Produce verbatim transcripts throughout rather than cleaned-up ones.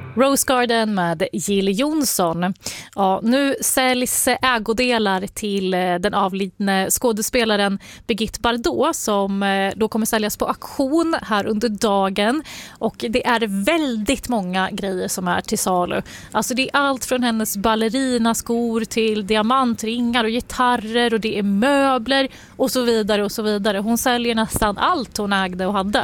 Rose Garden med Jill Johnson. Ja, nu säljs ägodelar till den avlidne skådespelaren Brigitte Bardot som då kommer säljas på auktion här under dagen. Och det är väldigt många grejer som är till salu. Alltså det är allt från hennes ballerinaskor till diamantringar och gitarrer och det är möbler och så vidare och så vidare. Hon säljer nästan allt hon ägde och hade.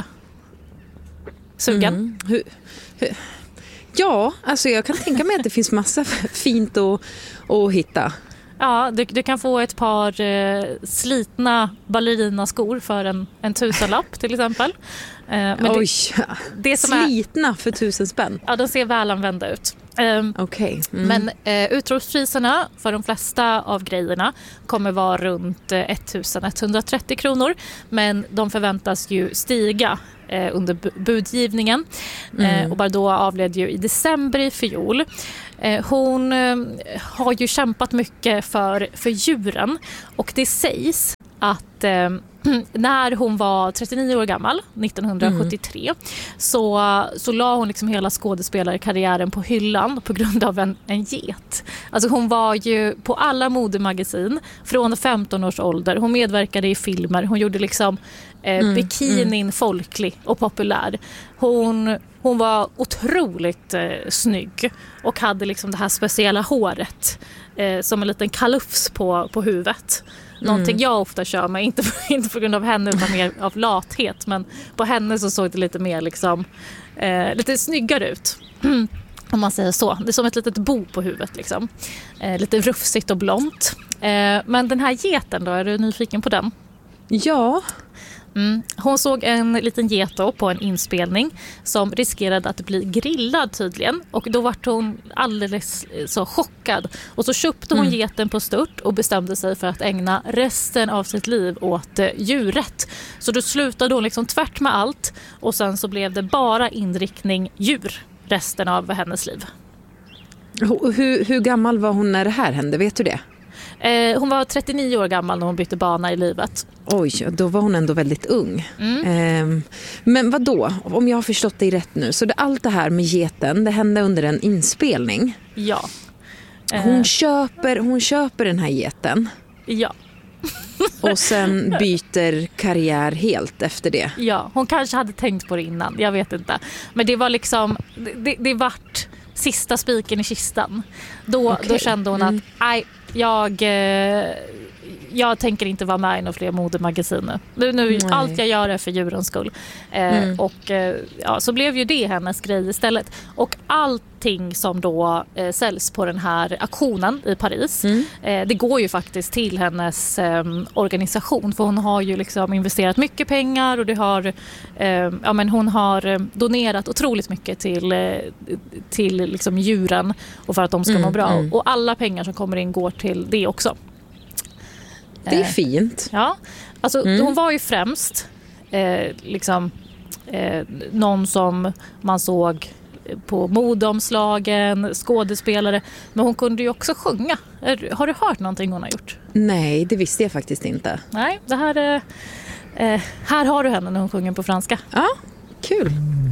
Sugen? Mm. Hur, hur? Ja, alltså jag kan tänka mig att det finns massa fint att, att hitta. Ja, du, du kan få ett par eh, slitna ballerinaskor för en, en tusenlapp till exempel. Eh, men Oj, det, det som slitna är, för tusen spänn. Ja, de ser väl använda ut. Um, okay. mm. Men eh, utropspriserna för de flesta av grejerna kommer vara runt eh, ettusenetthundratrettio kronor. Men de förväntas ju stiga eh, under bu- budgivningen. Mm. Eh, och Bardot avled ju i december i fjol. Eh, hon eh, har ju kämpat mycket för, för djuren. Och det sägs att eh, när hon var trettionio år gammal, nittonhundrasjuttiotre, mm. så, så la hon liksom hela skådespelarkarriären på hyllan på grund av en, en get. Alltså hon var ju på alla modemagasin från femton års ålder. Hon medverkade i filmer. Hon gjorde liksom eh, mm. bikinin mm. folklig och populär. Hon, hon var otroligt eh, snygg och hade liksom det här speciella håret eh, som en liten kalufs på, på huvudet. Någonting mm. jag ofta kör med, inte, inte på grund av henne utan mer av lathet. Men på henne så såg det lite mer liksom, eh, lite snyggare ut. Om man säger så. Det är som ett litet bo på huvudet. Liksom. Eh, lite rufsigt och blont. Eh, men den här geten då, är du nyfiken på den? Ja. Mm. Hon såg en liten get då på en inspelning som riskerade att bli grillad tydligen. Och då var hon alldeles så chockad. Och så köpte hon mm. geten på stört och bestämde sig för att ägna resten av sitt liv åt eh, djuret. Så då slutade hon liksom tvärt med allt. Och sen så blev det bara inriktning djur resten av hennes liv. Hur, hur gammal var hon när det här hände? Vet du det? Eh, hon var trettionio år gammal när hon bytte bana i livet. Oj, då var hon ändå väldigt ung. Mm. Eh, men vad då? Om jag har förstått dig rätt nu. Så det, allt det här med geten, det hände under en inspelning? Ja. Eh. Hon, köper, hon köper den här geten? Ja. Och sen byter karriär helt efter det? Ja, hon kanske hade tänkt på det innan, jag vet inte. Men det var liksom, det, det vart sista spiken i kistan. Då, okay. då kände hon mm. att nej, jag, jag tänker inte vara med i några fler modemagasin nu. nu allt jag gör är för djurens skull. Mm. Eh, och ja, så blev ju det hennes grej istället. Och allting som då eh, säljs på den här auktionen i Paris, mm. eh, det går ju faktiskt till hennes eh, organisation. För hon har ju liksom investerat mycket pengar och det har, eh, ja, men hon har donerat otroligt mycket till, eh, till liksom djuren och för att de ska mm. må bra. Mm. Och alla pengar som kommer in går till det också. Det är fint. Ja, alltså mm. hon var ju främst eh, liksom eh, någon som man såg på modeomslagen, skådespelare, men hon kunde ju också sjunga. Har du hört någonting hon har gjort? Nej, det visste jag faktiskt inte. Nej, det här är, eh, här har du henne när hon sjunger på franska. Ja, kul.